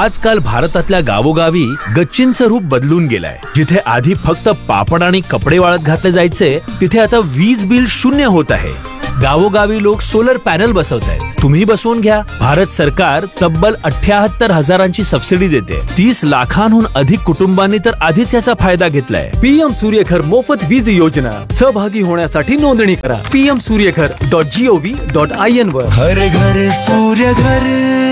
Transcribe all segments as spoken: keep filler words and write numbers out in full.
आजकाल भारतातल्या गावोगावी गच्चींचं रूप बदलून गेलंय. जिथे आधी फक्त पापड आणि कपडे वाळत घातले जायचे, तिथे आता वीज बिल शून्य होत आहे. गावोगावी लोक सोलर पॅनल बसवतायत. तुम्ही बसवून घ्या. भारत सरकार तब्बल अठ्याहत्तर हजारांची सबसिडी देते. तीस लाखांहून अधिक कुटुंबांनी तर आधीच याचा फायदा घेतलाय. पीएम सूर्यघर मोफत वीज योजना. सहभागी होण्यासाठी नोंदणी करा PM Surya Ghar dot G O V dot I N वर. हर घर सूर्य घर.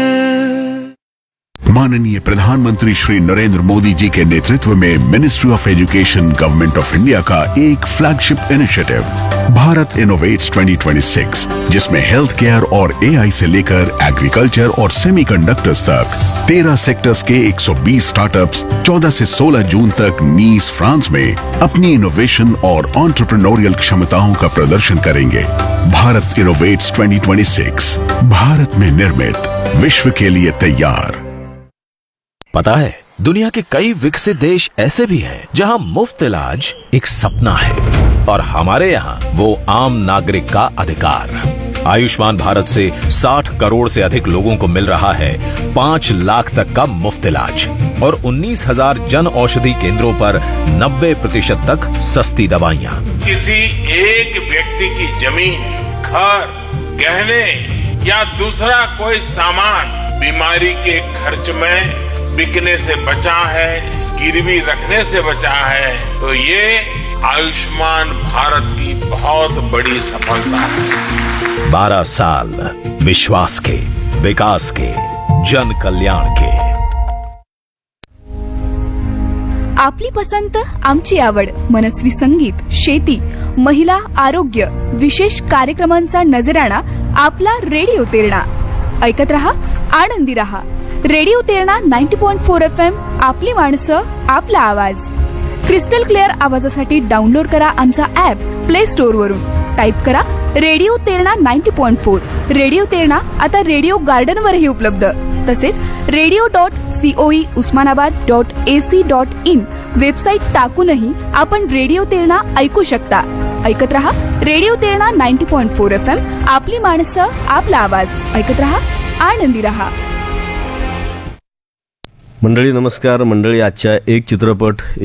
माननीय प्रधानमंत्री श्री नरेंद्र मोदी जी के नेतृत्व में ministry of education government of India का एक flagship initiative Bharat innovates twenty twenty six, जिसमें हेल्थ केयर और एआई से लेकर एग्रीकल्चर और सेमीकंडक्टर्स तक तेरह सेक्टर्स के एक सौ बीस स्टार्टअप्स चौदह से सोलह जून तक नीस फ्रांस में अपनी इनोवेशन और एंटरप्रेन्योरियल क्षमताओं का प्रदर्शन करेंगे. Bharat innovates twenty twenty six, Bharat में निर्मित, विश्व के लिए तैयार. पता है, दुनिया के कई विकसित देश ऐसे भी हैं जहां मुफ्त इलाज एक सपना है और हमारे यहाँ वो आम नागरिक का अधिकार. आयुष्मान भारत से साठ करोड़ से अधिक लोगों को मिल रहा है पाँच लाख तक का मुफ्त इलाज और उन्नीस हजार जन औषधि केंद्रों पर नब्बे प्रतिशत तक सस्ती दवाइयाँ. किसी एक व्यक्ति की जमीन, घर, गहने या दूसरा कोई सामान बीमारी के खर्च में बिकने से बचा है, गिरवी रखने से बचा है, तो ये आयुष्मान भारत की बहुत बड़ी सफलता है. बारह साल विश्वास के, विकास के, जन कल्याण के. आपली पसंत, आमची आवड, मनस्वी संगीत, शेती, महिला, आरोग्य, विशेष कार्यक्रमांचा नजराणा आपला रेडिओ तेरणा. ऐकत रहा, आनंदी रहा. रेडिओ तेरणा नव्वद पॉइंट चार एफ एम. आपली माणसं, आपला आवाज. क्रिस्टल क्लिअर आवाजासाठी डाउनलोड करा आमचा ऍप प्ले स्टोअर वरून. टाईप करा रेडिओ तेरणा नव्वद पॉइंट चार. रेडिओ तेरणा आता रेडिओ गार्डन वरही उपलब्ध. तसेच radio dot COE Osmanabad dot AC dot in website टाकूनही आपण रेडिओ तेरणा ऐकू शकता. ऐकत रहा रेडिओ तेरणा नव्वद पॉइंट चार एफ एम. आपली माणसं, आपला आवाज. ऐकत रहा, आनंदी रहा. मंडळी नमस्कार. मंडळी, आजच्या एक चित्रपट